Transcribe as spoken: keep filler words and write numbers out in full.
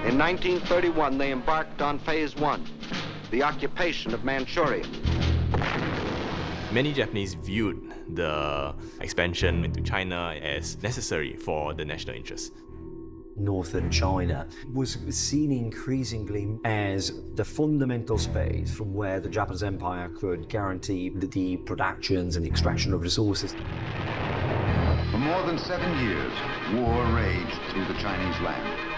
In nineteen thirty-one, they embarked on phase one, the occupation of Manchuria. Many Japanese viewed the expansion into China as necessary for the national interest. Northern China was seen increasingly as the fundamental space from where the Japanese Empire could guarantee the productions and extraction of resources. For more than seven years, war raged through the Chinese land.